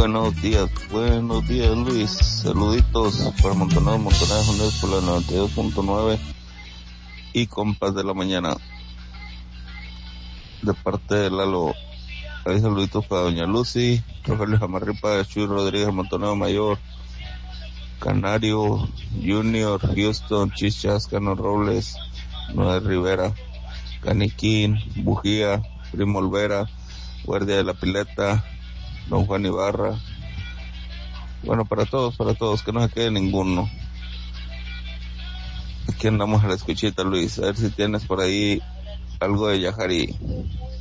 Buenos días Luis, saluditos para Montoneros Unidos por la 92.9 y compas de la mañana, de parte de Lalo. Hay saluditos para Doña Lucy, Rogelio Jamarripa, Chuy Rodríguez, Montonero Mayor, Canario, Junior, Houston, Chichas, Cano Robles, Noel Rivera, Caniquín, Bujía, Primo Olvera, Guardia de la Pileta, Don Juan Ibarra. Bueno, para todos, que no se quede ninguno. Aquí andamos a la escuchita, Luis, a ver si tienes por ahí algo de Yajarí.